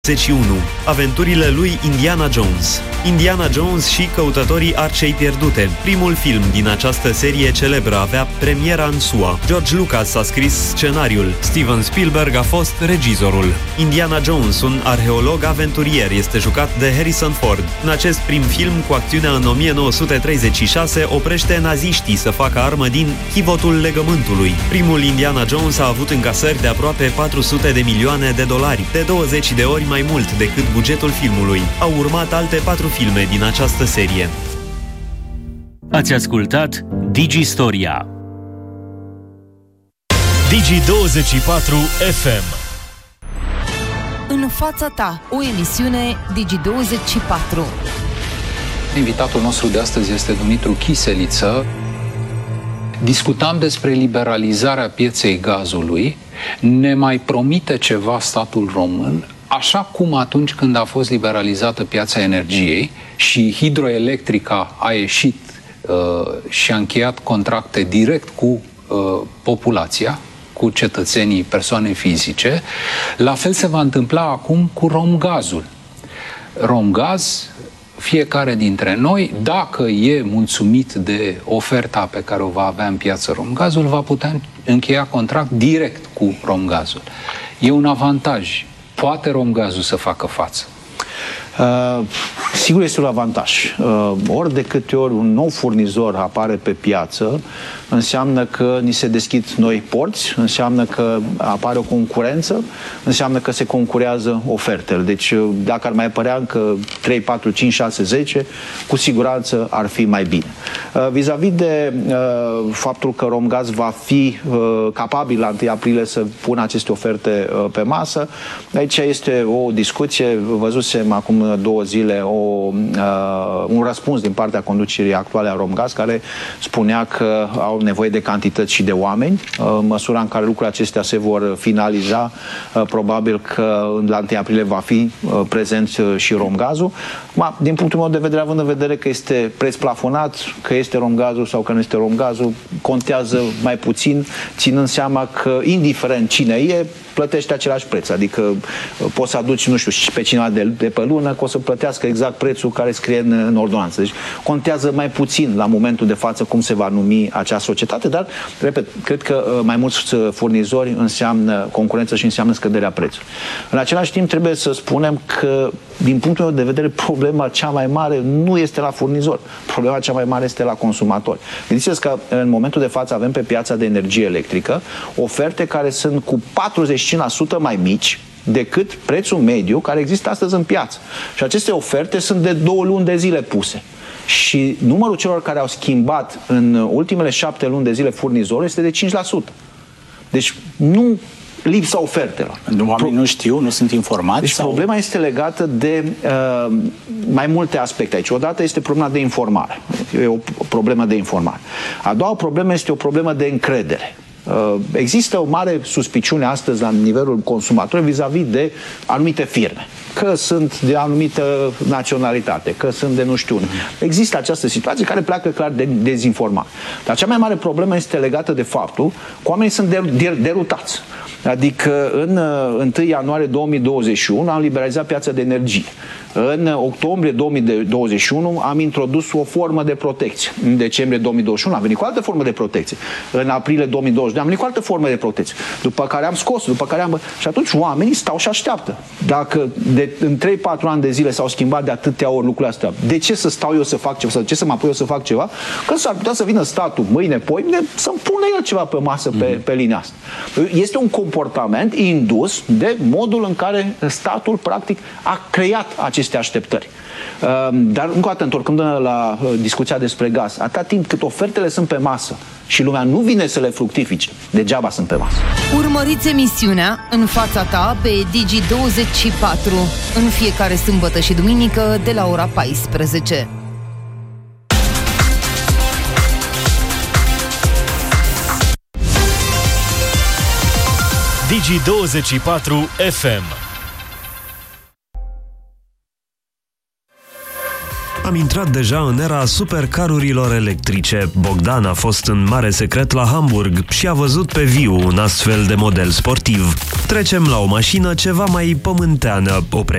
21. Aventurile lui Indiana Jones. Indiana Jones și Căutătorii Arcei Pierdute. Primul film din această serie celebră avea premiera în SUA. George Lucas a scris scenariul. Steven Spielberg a fost regizorul. Indiana Jones, un arheolog aventurier, este jucat de Harrison Ford. În acest prim film, cu acțiunea în 1936, oprește naziștii să facă armă din chivotul legământului. Primul Indiana Jones a avut încasări de aproape 400 de milioane de dolari, de 20 de ori mai mult decât bugetul filmului. Au urmat alte 4 filme din această serie. Ați ascultat Digistoria. Digi24 FM. În fața ta, o emisiune Digi24. Invitatul nostru de astăzi este Dumitru Chiseliță. Discutam despre liberalizarea pieței gazului. Ne mai promite ceva statul român, așa cum atunci când a fost liberalizată piața energiei și hidroelectrica a ieșit și a încheiat contracte direct cu populația, cu cetățenii, persoane fizice, la fel se va întâmpla acum cu Romgazul. Romgaz, fiecare dintre noi, dacă e mulțumit de oferta pe care o va avea în piață Romgazul, va putea încheia contract direct cu Romgazul. E un avantaj. Poate Romgazul să facă față? Sigur este un avantaj. Ori de câte ori un nou furnizor apare pe piață, înseamnă că ni se deschid noi porți, înseamnă că apare o concurență, înseamnă că se concurează ofertele. Deci dacă ar mai apărea încă 3, 4, 5, 6, 10, cu siguranță ar fi mai bine. Vis-a-vis de faptul că Romgaz va fi capabil la 1 aprilie să pună aceste oferte pe masă, aici este o discuție. Văzusem acum 2 zile un răspuns din partea conducerii actuale a Romgaz, care spunea că au nevoie de cantități și de oameni. În măsura în care lucrurile acestea se vor finaliza, probabil că la 1 aprilie va fi prezent și Romgazul. Din punctul meu de vedere, având în vedere că este preț plafonat, că este Romgazul sau că nu este Romgazul, contează mai puțin, ținând seama că, indiferent cine e, plătește același preț. Adică poți să aduci, nu știu, și pe cineva de pe lună, că o să plătească exact prețul care scrie în ordonanță. Deci contează mai puțin la momentul de față cum se va numi acea societate, dar, repet, cred că mai mulți furnizori înseamnă concurență și înseamnă scăderea prețului. În același timp, trebuie să spunem că, din punctul meu de vedere, problema cea mai mare nu este la furnizor. Problema cea mai mare este la consumatori. Gândiți-vă că în momentul de față avem pe piața de energie electrică oferte care sunt cu 45% mai mici decât prețul mediu care există astăzi în piață. Și aceste oferte sunt de 2 luni de zile puse. Și numărul celor care au schimbat în ultimele 7 luni de zile furnizorul este de 5%. Deci nu lipsa ofertelor. Oamenii nu știu, nu sunt informați? Deci problema este legată de mai multe aspecte aici. Odată este problema de informare. E o problemă de informare. A doua problemă este o problemă de încredere. Există o mare suspiciune astăzi la nivelul consumatorilor vis-a-vis de anumite firme. Că sunt de anumită naționalitate, că sunt de nu știu. Există această situație care pleacă clar de dezinformare. Dar cea mai mare problemă este legată de faptul că oamenii sunt derutați. Adică în 1 ianuarie 2021 am liberalizat piața de energie. În octombrie 2021 am introdus o formă de protecție. În decembrie 2021 am venit cu altă formă de protecție. În aprilie 2022 am venit cu altă formă de protecție. După care am scos, și atunci oamenii stau și așteaptă. Dacă în 3-4 ani de zile s-au schimbat de atâtea ori lucrurile astea, de ce să stau eu să fac ceva? Sau de ce să mă apoi eu să fac ceva? Că s-ar putea să vină statul mâine, poimine, să-mi pună el ceva pe masă pe linia asta. Este un comportament indus de modul în care statul practic a creat aceste așteptări. Dar încă o dată, întorcându-ne la discuția despre gaz, atâta timp cât ofertele sunt pe masă și lumea nu vine să le fructifice, degeaba sunt pe masă. Urmăriți emisiunea În fața ta pe Digi24 în fiecare sâmbătă și duminică de la ora 14. Digi24 FM. Am intrat deja în era supercarurilor electrice. Bogdan a fost în mare secret la Hamburg și a văzut pe viu un astfel de model sportiv. Trecem la o mașină ceva mai pământeană, o